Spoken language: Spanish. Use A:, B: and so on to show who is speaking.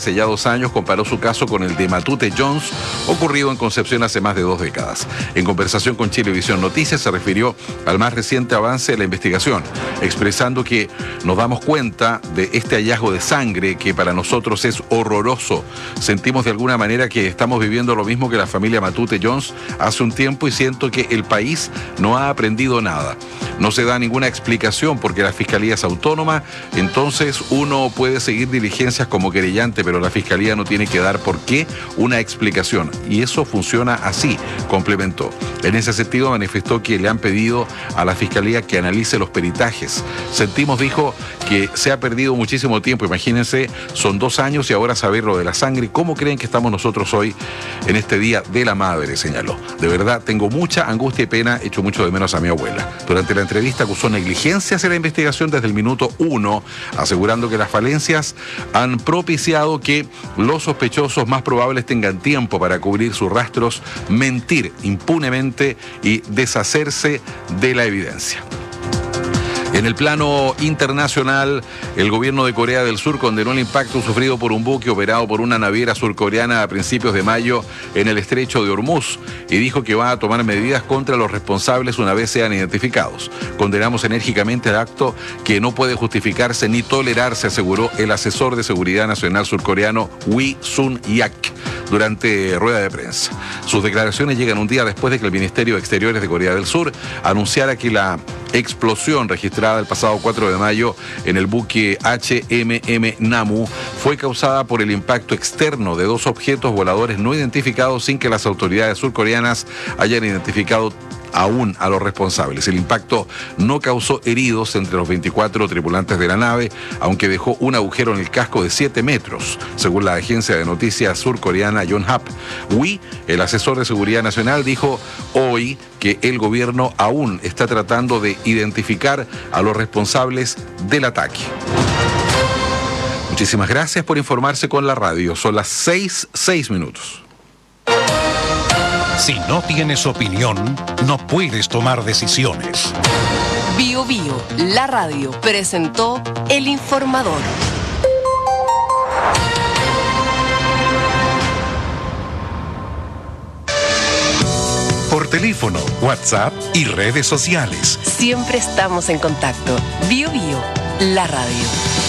A: hace ya 2 años, comparó su caso con el de Matute Jones, ocurrido en Concepción hace más de 2 décadas. En conversación con Chilevisión Noticias se refirió al más reciente avance de la investigación, expresando que nos damos cuenta de este hallazgo de sangre que para nosotros es horroroso. Sentimos de alguna manera que estamos viviendo lo mismo que la familia Matute Jones hace un tiempo y siento que el país no ha aprendido nada. No se da ninguna explicación porque la Fiscalía es autónoma, entonces uno puede seguir diligencias como querellante, pero la Fiscalía no tiene que dar por qué una explicación. Y eso funciona así, complementó. En ese sentido manifestó que le han pedido a la Fiscalía que analice los peritajes. Sentimos, dijo, que se ha perdido muchísimo tiempo. Imagínense, son 2 años y ahora saber lo de la sangre. ¿Cómo creen que estamos nosotros hoy en este Día de la Madre?, señaló. De verdad, tengo mucha angustia y pena, echo mucho de menos a mi abuela. Durante la entrevista acusó negligencia hacia la investigación desde el minuto 1, asegurando que las falencias han propiciado que los sospechosos más probables tengan tiempo para cubrir sus rastros, mentir impunemente y deshacerse de la evidencia. En el plano internacional, el gobierno de Corea del Sur condenó el impacto sufrido por un buque operado por una naviera surcoreana a principios de mayo en el estrecho de Hormuz y dijo que va a tomar medidas contra los responsables una vez sean identificados. Condenamos enérgicamente el acto que no puede justificarse ni tolerarse, aseguró el asesor de seguridad nacional surcoreano Wi Sun-yak durante rueda de prensa. Sus declaraciones llegan un día después de que el Ministerio de Exteriores de Corea del Sur anunciara que la explosión registrada el pasado 4 de mayo en el buque HMM Namu fue causada por el impacto externo de 2 objetos voladores no identificados sin que las autoridades surcoreanas hayan identificado aún a los responsables. El impacto no causó heridos entre los 24 tripulantes de la nave, aunque dejó un agujero en el casco de 7 metros, según la agencia de noticias surcoreana Yonhap. Wi, el asesor de seguridad nacional, dijo hoy que el gobierno aún está tratando de identificar a los responsables del ataque. Muchísimas gracias por informarse con la radio. Son las 6:06.
B: Si no tienes opinión, no puedes tomar decisiones.
C: Bio Bio, la radio, presentó El Informador.
B: Por teléfono, WhatsApp y redes sociales.
C: Siempre estamos en contacto. Bio Bio, la radio.